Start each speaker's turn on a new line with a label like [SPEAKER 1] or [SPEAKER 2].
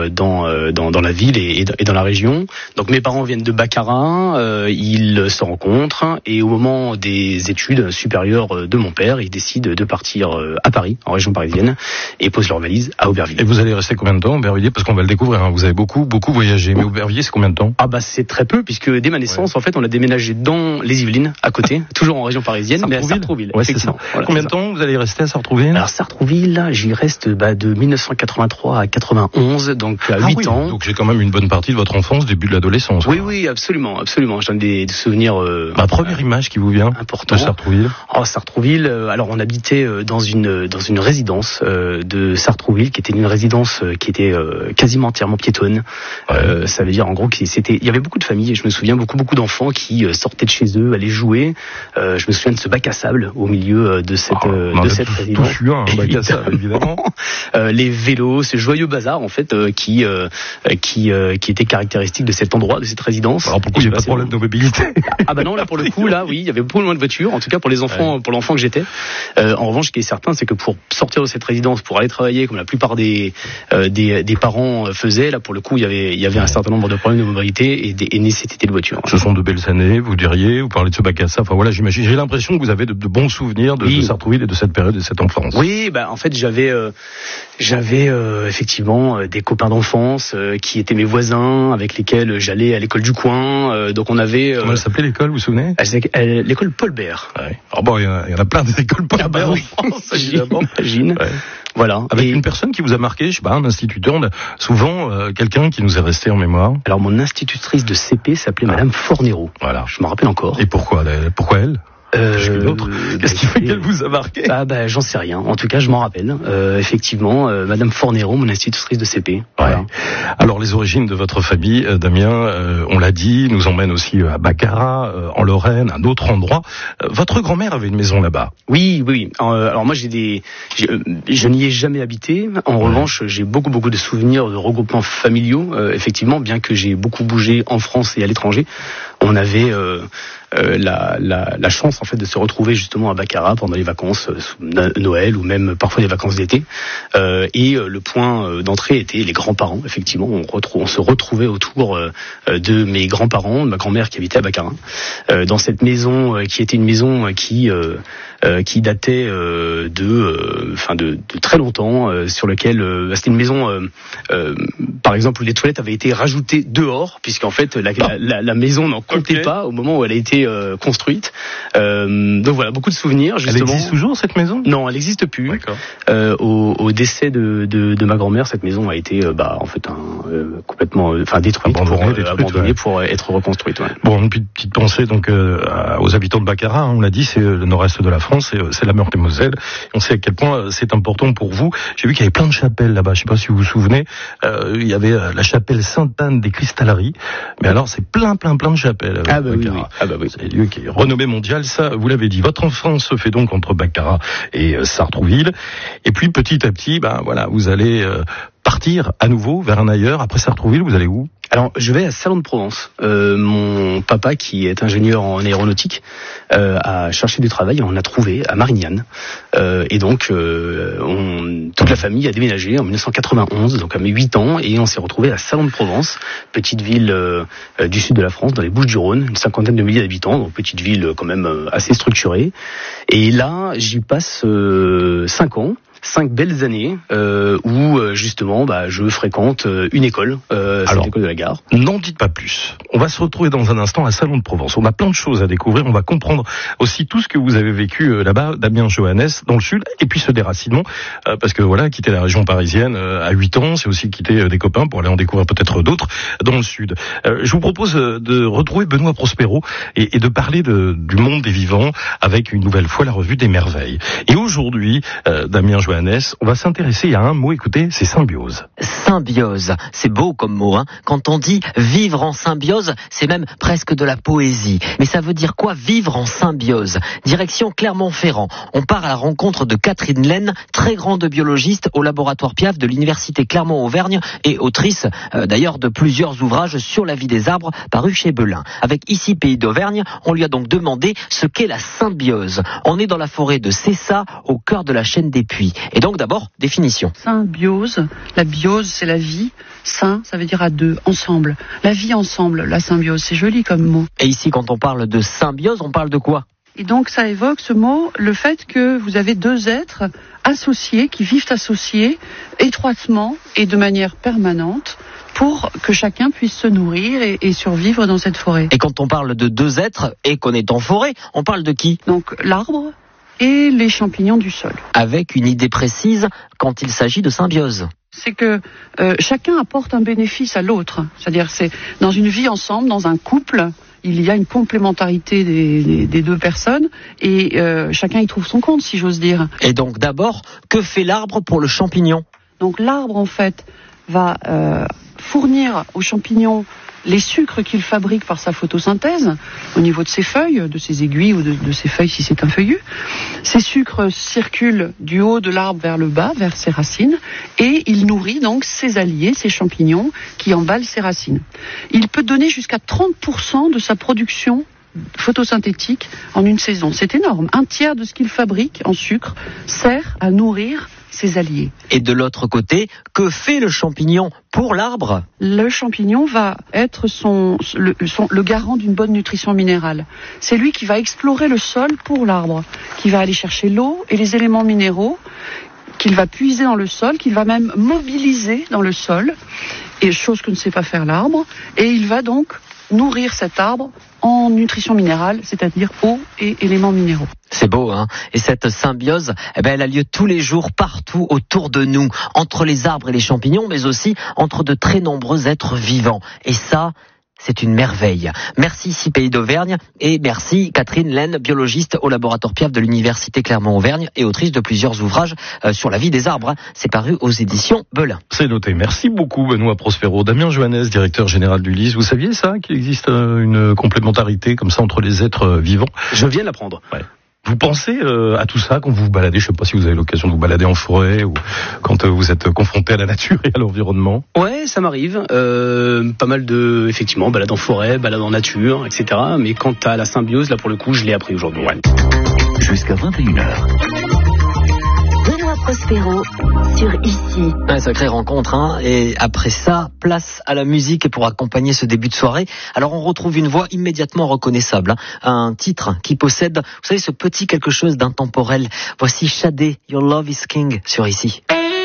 [SPEAKER 1] dans la ville et dans la région. Donc mes parents viennent de Baccarat, ils se rencontrent et au moment des études supérieures de mon père, ils décident de partir à Paris, en région parisienne, et posent leur valise à Aubervilliers.
[SPEAKER 2] Et vous allez rester combien de temps à Aubervilliers? Parce qu'on va le découvrir, hein. Vous avez beaucoup voyagé, mais Aubervilliers, c'est combien de temps?
[SPEAKER 1] C'est très peu, puisque dès ma naissance, en fait, on a déménagé dans les Yvelines, à côté, toujours en région parisienne, mais à Sartrouville.
[SPEAKER 2] Ouais, c'est ça. Voilà, combien de temps vous allez rester à Sartrouville?
[SPEAKER 1] Alors Sartrouville, j'y reste de 1983 à 91, donc à 8 ans.
[SPEAKER 2] Donc j'ai quand même une bonne partie de votre enfance, début de l'adolescence.
[SPEAKER 1] Oui, absolument. J'en ai des souvenirs
[SPEAKER 2] première image qui vous vient
[SPEAKER 1] important
[SPEAKER 2] de Sartrouville.
[SPEAKER 1] Sartrouville, alors on habitait dans une résidence de Sartrouville, qui était une résidence qui était quasiment entièrement piétonne. Ouais. Ça veut dire en gros il y avait beaucoup de familles, et je me souviens beaucoup d'enfants qui sortaient de chez eux, allaient jouer. Je me souviens de ce bac à sable au milieu de cette résidence.
[SPEAKER 2] Tous eu un bac à sable, évidemment.
[SPEAKER 1] Les vélos, ce joyeux bazar en fait qui était caractéristique de cet endroit, de cette résidence.
[SPEAKER 2] Alors pourquoi il n'y a pas de problème de mobilité?
[SPEAKER 1] Non, là pour le coup, oui, il y avait beaucoup moins de voitures, en tout cas pour les enfants, pour l'enfant que j'étais. En revanche, ce qui est certain, c'est que pour sortir de cette résidence, pour aller travailler, comme la plupart des parents faisaient, là pour le coup, il y avait un certain nombre de problèmes de mobilité et nécessité de voiture.
[SPEAKER 2] Ce sont de belles années, vous diriez, vous parlez de ce bac à sable. Enfin voilà, j'imagine, j'ai l'impression que vous avez de bons souvenirs de Sartrouville et de cette période, de cette enfance.
[SPEAKER 1] Oui, en fait, j'avais effectivement des copains d'enfance qui étaient mes voisins, avec lesquels j'allais à l'école du coin. Donc on avait.
[SPEAKER 2] Comment elle s'appelait l'école, vous vous souvenez?
[SPEAKER 1] L'école Paul Bert.
[SPEAKER 2] Ouais. Alors il y en a plein des écoles Paul Bert en France, évidemment.
[SPEAKER 1] J'imagine. Ouais. Voilà.
[SPEAKER 2] Avec une personne qui vous a marqué, je sais pas, un instituteur, souvent quelqu'un qui nous est resté en mémoire.
[SPEAKER 1] Alors mon institutrice de CP s'appelait Madame Fornero.
[SPEAKER 2] Voilà.
[SPEAKER 1] Je me rappelle encore.
[SPEAKER 2] Et pourquoi elle? Qu'est-ce qui fait qu'elle vous a marqué?
[SPEAKER 1] J'en sais rien. En tout cas, je m'en rappelle. Effectivement, Madame Fornero, mon institutrice de CP.
[SPEAKER 2] Voilà. Ouais. Alors, les origines de votre famille, Damien, on l'a dit, nous emmène aussi à Baccarat, en Lorraine, un autre endroit. Votre grand-mère avait une maison là-bas.
[SPEAKER 1] Oui. Alors moi, je n'y ai jamais habité. En revanche, j'ai beaucoup de souvenirs de regroupements familiaux. Effectivement, bien que j'ai beaucoup bougé en France et à l'étranger, on avait la chance en fait de se retrouver justement à Baccarat pendant les vacances Noël ou même parfois les vacances d'été, et le point d'entrée était les grands-parents. Effectivement, on se retrouvait autour de mes grands-parents, de ma grand-mère qui habitait à Baccarat, dans cette maison qui était une maison qui datait de très longtemps, sur lequel c'était une maison par exemple où les toilettes avaient été rajoutées dehors, puisqu'en fait la maison n'en comptait pas au moment où elle a été construite. Donc voilà, beaucoup de souvenirs justement.
[SPEAKER 2] Elle existe toujours cette maison?
[SPEAKER 1] Non, elle n'existe plus. Au décès de ma grand-mère, cette maison a été complètement détruite, abandonnée pour être reconstruite. Ouais.
[SPEAKER 2] Bon, une petite pensée donc aux habitants de Baccarat, on l'a dit, c'est le nord-est de la France, c'est la Meurthe-et-Moselle. On sait à quel point c'est important pour vous. J'ai vu qu'il y avait plein de chapelles là-bas, je sais pas si vous vous souvenez. Il y avait la chapelle Sainte-Anne des Cristalleries, mais alors c'est plein de chapelles.
[SPEAKER 1] Oui.
[SPEAKER 2] C'est un lieu qui est renommé mondial, ça vous l'avez dit. Votre enfance se fait donc entre Baccarat et Sartrouville, et puis petit à petit, vous allez partir à nouveau vers un ailleurs. Après Sartrouville, vous allez où?
[SPEAKER 1] Alors, je vais à Salon de Provence. Mon papa, qui est ingénieur en aéronautique, a cherché du travail et on a trouvé à Marignane. Et donc, toute la famille a déménagé en 1991, donc à mes 8 ans, et on s'est retrouvé à Salon de Provence, petite ville du sud de la France, dans les Bouches-du-Rhône, une cinquantaine de milliers d'habitants, donc petite ville quand même assez structurée. Et là, j'y passe 5 ans. 5 belles années où justement je fréquente une école, c'est l'école de la Gare.
[SPEAKER 2] N'en dites pas plus. On va se retrouver dans un instant à Salon de Provence. On a plein de choses à découvrir. On va comprendre aussi tout ce que vous avez vécu là-bas, Damien Johannes, dans le sud, et puis ce déracinement, parce que voilà, quitter la région parisienne à 8 ans, c'est aussi quitter des copains pour aller en découvrir peut-être d'autres dans le sud. Je vous propose de retrouver Benoît Prospero et de parler du monde des vivants avec une nouvelle fois la revue des merveilles. Et aujourd'hui, Damien Johannes, on va s'intéresser à un mot, écoutez, c'est symbiose.
[SPEAKER 3] Symbiose, c'est beau comme mot, hein. Quand on dit vivre en symbiose, c'est même presque de la poésie. Mais ça veut dire quoi, vivre en symbiose? Direction Clermont-Ferrand. On part à la rencontre de Catherine Laine, très grande biologiste au laboratoire Piaf de l'université Clermont-Auvergne et autrice d'ailleurs de plusieurs ouvrages sur la vie des arbres parus chez Belin. Avec Ici Pays d'Auvergne, on lui a donc demandé ce qu'est la symbiose. On est dans la forêt de Cessa, au cœur de la chaîne des Puys. Et donc d'abord, définition.
[SPEAKER 4] Symbiose, la biose c'est la vie, syn ça veut dire à deux, ensemble. La vie ensemble, la symbiose, c'est joli comme mot.
[SPEAKER 3] Et ici quand on parle de symbiose, on parle de quoi ?
[SPEAKER 4] Et donc ça évoque ce mot, le fait que vous avez deux êtres associés, qui vivent associés étroitement et de manière permanente pour que chacun puisse se nourrir et survivre dans cette forêt.
[SPEAKER 3] Et quand on parle de deux êtres et qu'on est en forêt, on parle de qui ?
[SPEAKER 4] Donc l'arbre et les champignons du sol.
[SPEAKER 3] Avec une idée précise quand il s'agit de symbiose.
[SPEAKER 4] C'est que chacun apporte un bénéfice à l'autre. C'est-à-dire c'est dans une vie ensemble, dans un couple, il y a une complémentarité des deux personnes et chacun y trouve son compte, si j'ose dire.
[SPEAKER 3] Et donc d'abord, que fait l'arbre pour le champignon ?
[SPEAKER 4] Donc l'arbre en fait va fournir aux champignons les sucres qu'il fabrique par sa photosynthèse au niveau de ses feuilles, de ses aiguilles ou de ses feuilles si c'est un feuillu. Ces sucres circulent du haut de l'arbre vers le bas, vers ses racines, et il nourrit donc ses alliés, ses champignons, qui emballent ses racines. Il peut donner jusqu'à 30% de sa production photosynthétique en une saison. C'est énorme. Un tiers de ce qu'il fabrique en sucre sert à nourrir ses alliés.
[SPEAKER 3] Et de l'autre côté, que fait le champignon pour l'arbre ?
[SPEAKER 4] Le champignon va être le garant d'une bonne nutrition minérale. C'est lui qui va explorer le sol pour l'arbre, qui va aller chercher l'eau et les éléments minéraux, qu'il va puiser dans le sol, qu'il va même mobiliser dans le sol, et chose que ne sait pas faire l'arbre, et il va donc nourrir cet arbre en nutrition minérale, c'est-à-dire eau et éléments minéraux.
[SPEAKER 3] C'est beau, hein ? Et cette symbiose, elle a lieu tous les jours, partout autour de nous, entre les arbres et les champignons, mais aussi entre de très nombreux êtres vivants. Et ça, c'est une merveille. Merci 6 Pays d'Auvergne et merci Catherine Laine, biologiste au laboratoire Piaf de l'Université Clermont-Auvergne et autrice de plusieurs ouvrages sur la vie des arbres. C'est paru aux éditions Belin.
[SPEAKER 2] C'est noté. Merci beaucoup Benoît Prospero. Damien Johannes, directeur général du LIS. Vous saviez ça, qu'il existe une complémentarité comme ça entre les êtres vivants ?
[SPEAKER 1] Je viens de l'apprendre.
[SPEAKER 2] Ouais. Vous pensez à tout ça quand vous vous baladez, je ne sais pas si vous avez l'occasion de vous balader en forêt ou quand vous êtes confronté à la nature et à l'environnement ?
[SPEAKER 1] Ouais, ça m'arrive. Pas mal de, effectivement, balade en forêt, balade en nature, etc. Mais quant à la symbiose, là pour le coup, je l'ai appris aujourd'hui. Ouais.
[SPEAKER 5] Jusqu'à 21h.
[SPEAKER 6] Benoît Prospero sur Ici.
[SPEAKER 3] Un sacrée rencontre, hein. Et après ça, place à la musique pour accompagner ce début de soirée. Alors on retrouve une voix immédiatement reconnaissable, hein. Un titre qui possède, vous savez, ce petit quelque chose d'intemporel. Voici Shadé, Your Love is King sur Ici.